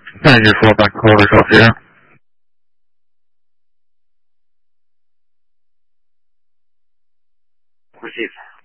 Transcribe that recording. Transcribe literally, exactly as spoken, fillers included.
Thank you for back call yourself here. Receive.